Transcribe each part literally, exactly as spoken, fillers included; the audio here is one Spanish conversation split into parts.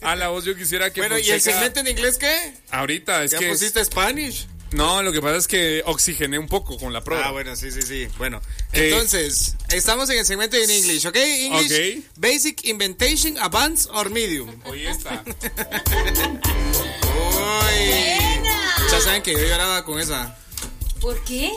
A la voz yo quisiera que... Bueno, Fonseca... ¿y el segmento en inglés qué? Ahorita, es ¿Ya que... pusiste Spanish? No, lo que pasa es que oxigené un poco con la prueba. Ah, bueno, sí, sí, sí. Bueno, Eh, entonces, estamos en el segmento en English, ¿ok? English, Ok. Basic, Inventation, Advanced or Medium. Oye, esta. Uy. Ya saben que yo lloraba con esa. ¿Por qué?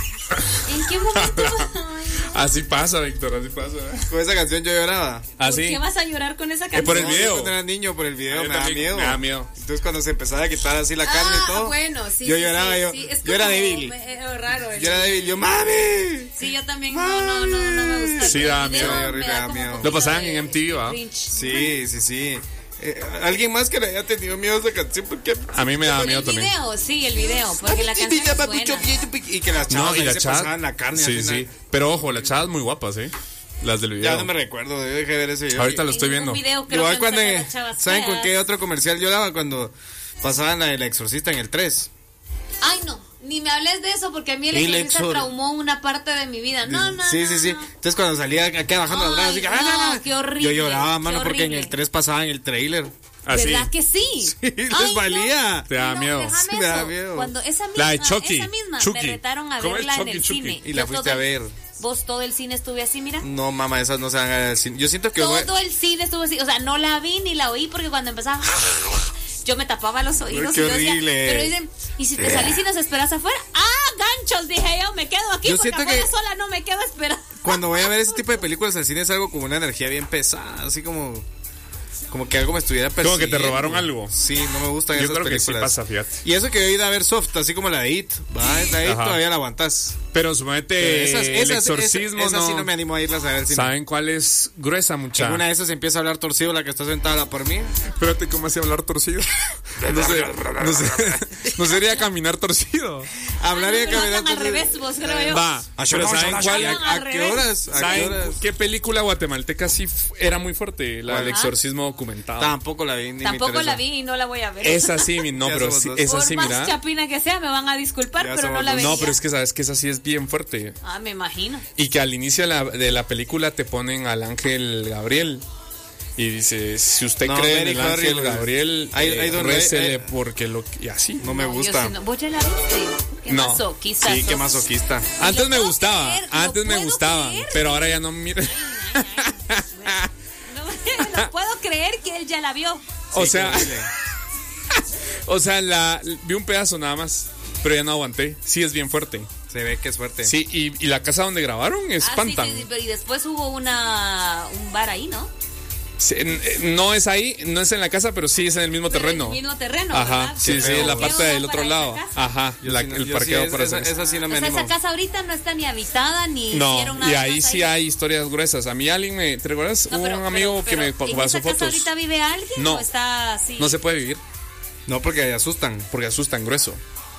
¿En qué momento? Ay, Así pasa, Víctor, así pasa. Con esa canción yo lloraba. ¿por Así. qué vas a llorar con esa canción? por el No, video. Cuando era niño, por el video, Yo me da también, miedo. me da miedo. Entonces, cuando se empezaba a quitar así la carne y Ah, todo, bueno, sí. yo sí, lloraba, sí, yo, sí. Es yo era como, débil. eh, raro. el- Yo era débil, yo, ¡mami! Sí, yo también. No, no, no, no me gusta. Sí, El da video miedo, me da da como miedo. poquito Lo pasaban de- en M T V, de ¿va? cringe. Sí, sí, sí. Eh, ¿Alguien más que le haya tenido miedo a esa canción? Porque... A mí me da Por miedo el también. video, sí, el video, porque la canción es buena. Y que las chavas No, y ahí la se chat. pasaban la carne. Sí, al sí. final. Pero ojo, las chavas muy guapas, ¿eh? Las del video. Ya no me recuerdo, yo dejé de ver ese video. Ahorita lo estoy En viendo. un video creo Igual que cuando... sacan las chavas ¿Saben con feas. qué otro comercial lloraba? Cuando pasaban la del Exorcista en el tres. Ay, no, ni me hables de eso porque a mí el El exorcista exor- traumó una parte de mi vida. No, no, Sí, no, sí, sí. no. Entonces cuando salía acá bajando las Ay, gradas, así que, no, ¡ah, no, no! qué horrible, Yo lloraba, qué mano, porque en horrible. el tres pasaba en el trailer. Así. ¿Verdad que sí? Sí, les Ay, no. valía. Te da No, miedo. déjame Me da eso. miedo. Cuando esa misma, La de Chucky. esa misma Chucky. me retaron a ¿Cómo es verla en Chucky, el Chucky? cine. Y la Yo fuiste todo a el- ver. Vos todo el cine estuve así, mira. No, mamá, esas no se van a decir. Yo siento que... Todo el cine estuvo así. O sea, no la vi ni la oí porque cuando empezaba... Yo me tapaba los oídos. Qué y yo decía, horrible. pero dicen, ¿y si te salís y nos esperas afuera? ¡Ah, ganchos! Dije yo, me quedo aquí Yo porque siento afuera que- sola no me quedo esperando. Cuando voy a ver ese tipo de películas al cine es algo como una energía bien pesada, así como... Como que algo me estuviera Como persiguiendo. que te robaron algo. Sí, no me gustan Yo esas creo que sí películas. pasa, fíjate. Y eso que he ido a ver soft, así como la de It. ¿Va? La de It Ajá. todavía la aguantas. Pero suponete Pero esas, el esas, exorcismo, esas, esas no. sí no me animo a irlas a ver. Si no. ¿Saben cuál es gruesa, mucha? En una de esas empieza a hablar torcido la que está sentada por mí. Espérate, ¿cómo hace hablar torcido? No sé, no sé, no sería caminar torcido. Hablar y Ah, no, pero caminar hablan al torcido. revés, vos, creo yo. Va, pero ¿saben cuál? Hablan ¿A, al a qué revés. horas? ¿A qué ¿Saben horas? qué película guatemalteca sí f- era muy fuerte? La del ¿Cuál? exorcismo documentado. Tampoco la vi. Ni Tampoco me la interesa. vi y no la voy a ver. Esa sí, mi- no, Ya pero somos sí, dos. esa Por sí, más mira. chapina que sea, me van a disculpar, Ya pero no somos la dos. veía. No, pero es que sabes que esa sí es bien fuerte. Ah, me imagino. Y que al inicio de la, de la película te ponen al ángel Gabriel. Y dice, si usted No, cree en very el ángel horrible. Gabriel, Ahí- eh, ahí donde- récele ahí- porque lo... Y así. No me No, yo gusta. sí no- ¿Vos ya la viste? Qué No. masoquista Sí, qué sos. masoquista. Antes lo me puedo gustaba, creer, lo antes me puedo gustaba, creer. pero ahora ya no miro. No, no puedo creer que él ya la vio. O Sí, sea, qué horrible. o sea, la vi un pedazo nada más, pero ya no aguanté. Sí es bien fuerte. Se ve que es fuerte. Sí, y, y la casa donde grabaron Ah, sí, espantan. sí, sí, pero y después hubo una un bar ahí, ¿no? Sí, n- no es ahí, no es en la casa, pero sí es en el mismo Pero terreno. en el mismo terreno, Ajá, ¿verdad? sí, Qué sí, feo. la ¿Qué parte onda del otro para lado. esa casa? Ajá, Yo la- sí no- el yo parqueo sí, para esa, hacer esa sí no O me sea, animo. esa casa ahorita no está ni habitada ni No, hicieron nada y ahí más sí hay historias gruesas. A mí alguien me, ¿te recuerdas? No, Hubo pero- un amigo pero- que pero, me ¿en pasó esa casa fotos. ahorita vive alguien No. o está así? No se puede vivir No, porque asustan. porque asustan grueso.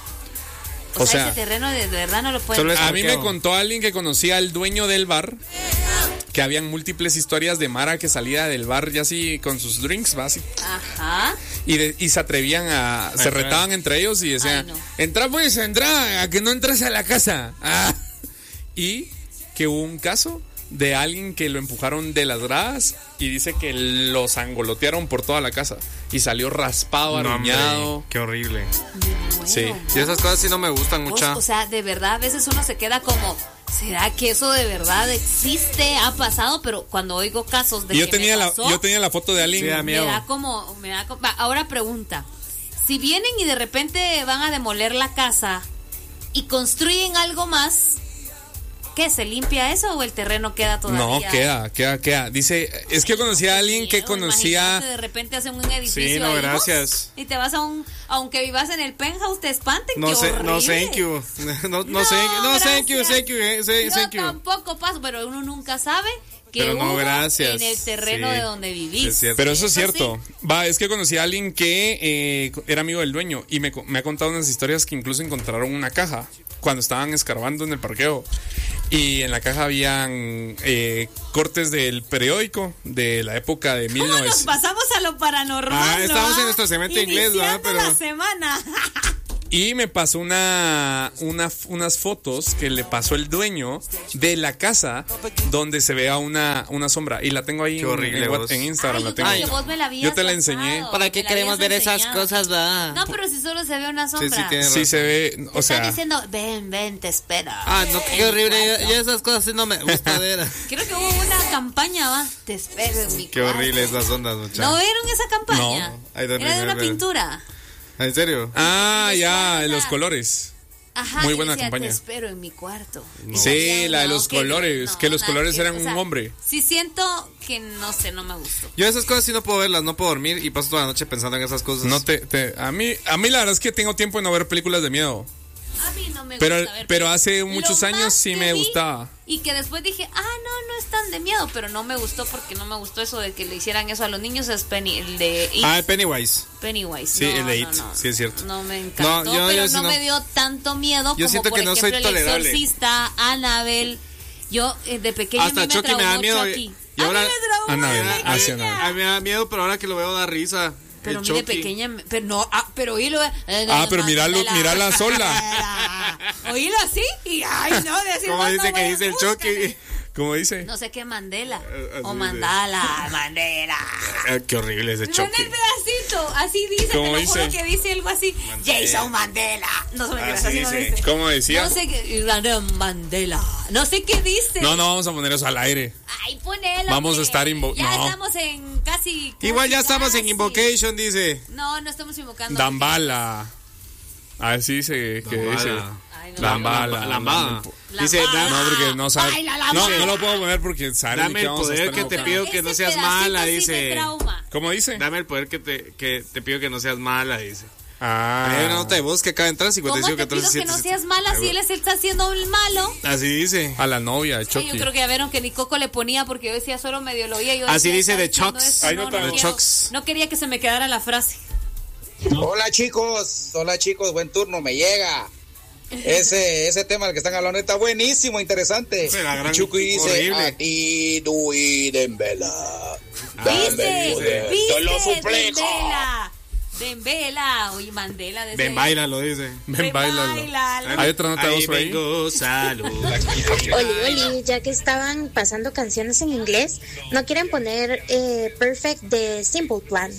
O, o sea, sea, ese terreno de, de verdad no lo pueden. Solo es- A mí me parqueo. contó alguien que conocía al dueño del bar que habían múltiples historias de Mara que salía del bar ya así con sus drinks, va así. Ajá. Y, de- y se atrevían a. Se entrar. retaban entre ellos y decían: Ay, no. entra pues, entra, a que no entres a la casa. Ah. Y que hubo un caso de alguien que lo empujaron de las gradas y dice que lo sangolotearon por toda la casa y salió raspado, No, hombre, arañado. qué horrible. Bueno, Sí. Y esas cosas sí no me gustan vos, mucho. o sea, de verdad, a veces uno se queda como, ¿será que eso de verdad existe? Ha pasado, pero cuando oigo casos de Y yo que tenía me la, pasó, yo tenía la foto de alguien. Sí, da me miedo. da como, me da como- va, ahora pregunta, si vienen y de repente van a demoler la casa y construyen algo más, ¿qué? ¿Se limpia eso o el terreno queda todavía? No, queda, queda, queda. Dice, es que conocí a alguien que Miedo, conocía. imagínate, de repente hacen un edificio Sí, no, ahí, ¿no? gracias. Y te vas a un, aunque vivas en el penthouse, te espanten. No qué sé, no horrible. thank you. No, no, thank you. No, thank you, gracias. thank you, eh, say- Yo thank you. tampoco paso, pero uno nunca sabe que Pero no, hubo gracias. en el terreno Sí, de donde vivís. es cierto. Pero eso es Eso cierto. Va, es que conocí a alguien que eh, era amigo del dueño y me, co- me ha contado unas historias que incluso encontraron una caja cuando estaban escarbando en el parqueo. Y en la caja habían eh, cortes del periódico de la época de ¿Cómo nos mil novecientos. pasamos a lo paranormal? Ah, ¿no? estamos en nuestro segmento inglés, ¿verdad? Iniciando Pero- la semana. Y me pasó una, una, unas fotos que le pasó el dueño de la casa donde se vea una, una sombra. Y la tengo ahí Qué en, horrible, en, vos. en Instagram. Ay, la yo tengo. creo que vos me la habías Yo te la pasado, enseñé. ¿Para qué me la queremos ver habías esas enseñado. cosas, va? No, pero si solo se ve una sombra. Sí, sí, tiene Sí razón. se ve, o Está sea, diciendo, ven, ven, te espero. Ah, no, qué horrible. Yo, yo esas cosas sí no me gusta ver. Creo que hubo una campaña, va. Te espero en mi Qué cuarto. horrible esas ondas, muchachos. ¿No vieron esa campaña? No, I don't Era de una remember. pintura. ¿En serio? ah, ¿Les ya, suena? los colores. Ajá, Muy y buena decía, campaña. Te espero en mi cuarto. No. Sí, Y la de no, los que- colores, no, que los nada colores que- eran o un sea, hombre. Sí siento que, no sé, no me gustó. Yo esas cosas sí no puedo verlas, no puedo dormir y paso toda la noche pensando en esas cosas. No te, te- a mí, a mí la verdad es que tengo tiempo de no ver películas de miedo. A mí no me Pero, gusta ver pero películas. hace Lo muchos más años sí que me vi, gustaba. Y que después dije, ah, no, no es tan de miedo, pero no me gustó porque no me gustó eso de que le hicieran eso a los niños. Es Penny, el de It, Ah, el Pennywise. Pennywise. Sí, No, el de no, It, no. sí es cierto. No me encantó, No, yo- pero yo sí no, no. me dio tanto miedo Yo como siento por que no soy ejemplo el tolerable. Exorcista, Annabelle. Yo eh, de pequeña Hasta a mí me Chucky me da traumó miedo, Chucky. y- y ahora- a mí me traumó Annabelle, de ah, sí, pequeña. Annabelle. A mí me da miedo, pero ahora que lo veo da risa. Pero El a mí de Chucky. pequeña, me- pero no, ah, pero oílo. eh, Ah, pero míralo, Mandela. mírala sola. Oílo así y ay, no, decir ¿Cómo vos dice no que me dice el gusta. Chucky? ¿Cómo dice? No sé qué Mandela Eh, así o dice. Mandala, Mandela. Eh, Qué horrible ese Pon Chucky. el pedacito, así dice, ¿Cómo te lo dice? juro que dice algo así. Jason Mandela. No sé qué Así así no dice. dice. ¿Cómo decía? No sé qué Mandela. No sé qué dice. No, no vamos a poner eso al aire. Ay, ponelo. Vamos a hombre. estar invo- Ya no. estamos en casi, casi Igual ya estamos en casi. Invocation, dice. No, no estamos invocando. Dambala. A ver si dice que Dambala. dice. Ay, no. Dambala. Lambada. La Dice, bala. da- No, porque no sabe. Baila la No, bala. no lo puedo poner porque sabe Dame que el vamos a poder estar que te invocando. pido que Ese no seas pedacito mala, sí dice. me trauma. ¿Cómo dice? Dame el poder que te, que te pido que no seas mala, dice. Ah. Hay una nota de voz que acaba de entrar, ¿Cómo cincuenta y cinco, te pido catorce, que no siete, seas mala si él es- está haciendo un malo? Así dice. A la novia de Ay, Chucky. yo creo que ya vieron que ni Coco le ponía porque yo decía solo medio lo oía. Yo Así decía, dice está de diciendo Chucks. esto, Ahí no, no está. no De quiero- Chucks. no quería que se me quedara la frase. Hola chicos, hola chicos, buen turno, me llega. Ese, ese tema del que están hablando está buenísimo, interesante. Pero la gran- Chucky dice, horrible. a ti, tú y Dembela. Dame el ¿Viste? poder, ¿Viste? te lo suplico. Dembela. Dembela. Oye, Mandela. de Ven, ese- baila, lo dice. Ven, bailalo. bailalo. Hay otra nota de Ahí voz por ahí. vengo, salud. Oli, Oli, ya que estaban pasando canciones en inglés, ¿no quieren poner eh, Perfect de Simple Plan?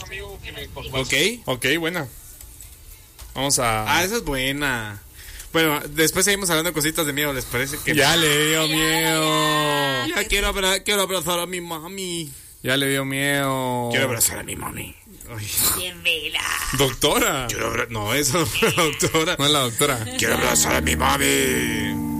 Ok. Ok, buena. Vamos a. Ah, esa es buena. Bueno, después seguimos hablando de cositas de miedo, ¿les parece? Que Ya le dio Ya, miedo. ya. Ya quiero, abra- quiero abrazar a mi mami. Ya le dio miedo. Quiero abrazar a mi mami. Ay, Dembela. Doctora. quiero abra- No, eso no, doctora. No es la doctora. Quiero abrazar a mi mami.